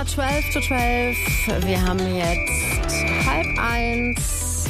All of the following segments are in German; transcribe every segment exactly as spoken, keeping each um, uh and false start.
zwölf zu zwölf. Wir haben jetzt halb eins.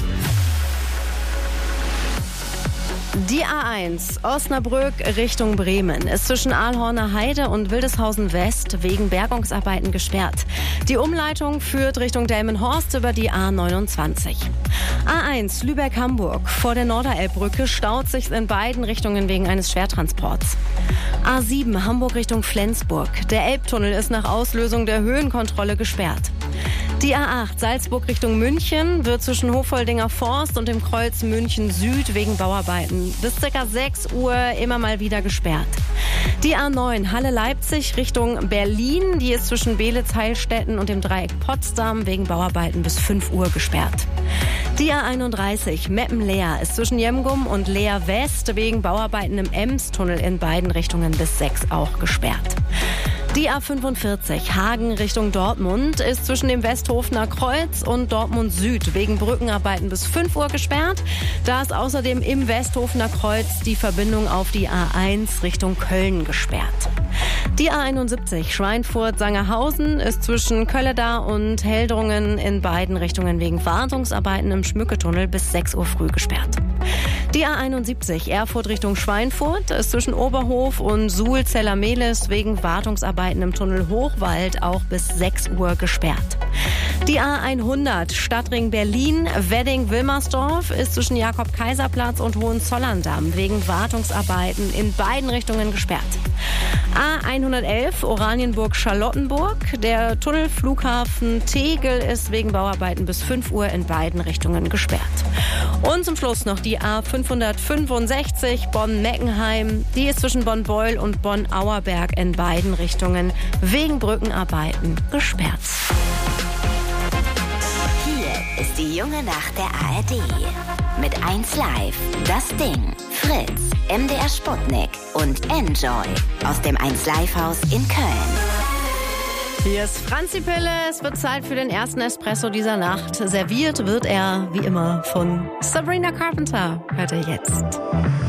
Die A eins Osnabrück Richtung Bremen ist zwischen Ahlhorner Heide und Wildeshausen West wegen Bergungsarbeiten gesperrt. Die Umleitung führt Richtung Delmenhorst über die A neunundzwanzig. A eins Lübeck-Hamburg. Vor der Norderelbbrücke staut sich in beiden Richtungen wegen eines Schwertransports. A sieben Hamburg Richtung Flensburg. Der Elbtunnel ist nach Auslösung der Höhenkontrolle gesperrt. Die A acht Salzburg Richtung München wird zwischen Hofoldinger Forst und dem Kreuz München Süd wegen Bauarbeiten bis ca. sechs Uhr immer mal wieder gesperrt. Die A neun Halle-Leipzig Richtung Berlin, die ist zwischen Beelitz-Heilstätten und dem Dreieck Potsdam wegen Bauarbeiten bis fünf Uhr gesperrt. Die A einunddreißig Meppen-Leer ist zwischen Jemgum und Leer West wegen Bauarbeiten im Ems-Tunnel in beiden Richtungen bis sechs auch gesperrt. Die A fünfundvierzig Hagen Richtung Dortmund ist zwischen dem Westhofener Kreuz und Dortmund Süd wegen Brückenarbeiten bis fünf Uhr gesperrt. Da ist außerdem im Westhofener Kreuz die Verbindung auf die A eins Richtung Köln gesperrt. Die A einundsiebzig Schweinfurt-Sangerhausen ist zwischen Kölledar und Heldrungen in beiden Richtungen wegen Wartungsarbeiten im Schmücketunnel bis sechs Uhr früh gesperrt. Die A einundsiebzig Erfurt Richtung Schweinfurt ist zwischen Oberhof und Suhl-Zellermehlis wegen Wartungsarbeiten im Tunnel Hochwald auch bis sechs Uhr gesperrt. Die A hundert Stadtring Berlin Wedding-Wilmersdorf ist zwischen Jakob-Kaiser-Platz und Hohenzollern-Damm wegen Wartungsarbeiten in beiden Richtungen gesperrt. A hundertelf Oranienburg-Charlottenburg. Der Tunnelflughafen Tegel ist wegen Bauarbeiten bis fünf Uhr in beiden Richtungen gesperrt. Und zum Schluss noch die A fünfhundertfünfundsechzig Bonn-Meckenheim. Die ist zwischen Bonn-Beul und Bonn-Auerberg in beiden Richtungen wegen Brückenarbeiten gesperrt. Hier ist die junge Nacht der A R D. Mit eins Live, Das Ding, Fritz, M D R Sputnik und Enjoy aus dem eins Live Haus in Köln. Hier ist Franzi Pille. Es wird Zeit für den ersten Espresso dieser Nacht. Serviert wird er, wie immer, von Sabrina Carpenter. Hört ihr jetzt.